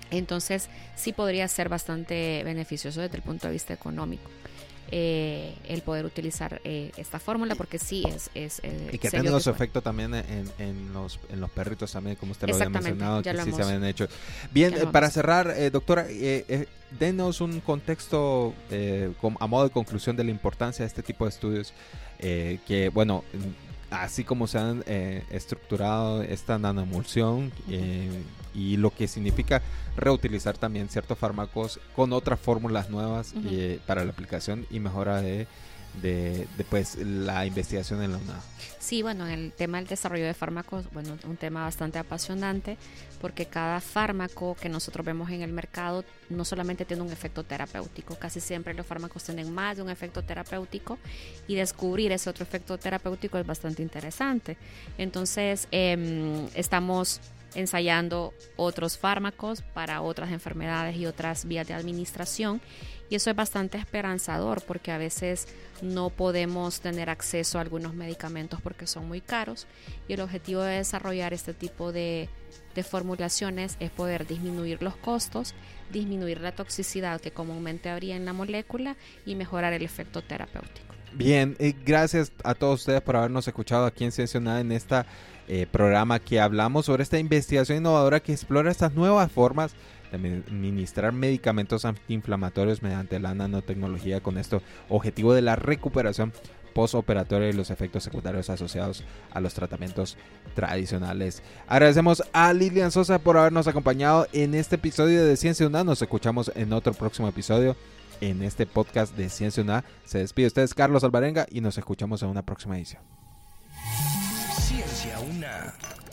Entonces sí podría ser bastante beneficioso desde el punto de vista económico el poder utilizar esta fórmula, porque sí es y que ha tenido su efecto también en los perritos también, como usted lo había mencionado, que sí se habían hecho. Bien, para cerrar, doctora, denos un contexto a modo de conclusión de la importancia de este tipo de estudios, que bueno, así como se han estructurado esta nanoemulsión y lo que significa reutilizar también ciertos fármacos con otras fórmulas nuevas para la aplicación y mejora de pues la investigación en la UNAM. Sí, bueno, en el tema del desarrollo de fármacos, bueno, un tema bastante apasionante, porque cada fármaco que nosotros vemos en el mercado no solamente tiene un efecto terapéutico, casi siempre los fármacos tienen más de un efecto terapéutico, y descubrir ese otro efecto terapéutico es bastante interesante. Entonces, estamos ensayando otros fármacos para otras enfermedades y otras vías de administración, y eso es bastante esperanzador, porque a veces no podemos tener acceso a algunos medicamentos porque son muy caros, y el objetivo de desarrollar este tipo de formulaciones es poder disminuir los costos, disminuir la toxicidad que comúnmente habría en la molécula y mejorar el efecto terapéutico. Bien, gracias a todos ustedes por habernos escuchado aquí en Ciencia UNA en esta programa que hablamos sobre esta investigación innovadora que explora estas nuevas formas de administrar medicamentos antiinflamatorios mediante la nanotecnología, con esto objetivo de la recuperación postoperatoria y los efectos secundarios asociados a los tratamientos tradicionales. Agradecemos a Lilian Sosa por habernos acompañado en este episodio de Ciencia UNA. Nos escuchamos en otro próximo episodio en este podcast de Ciencia UNA. Se despide ustedes, Carlos Alvarenga, y nos escuchamos en una próxima edición. Ciencia UNA.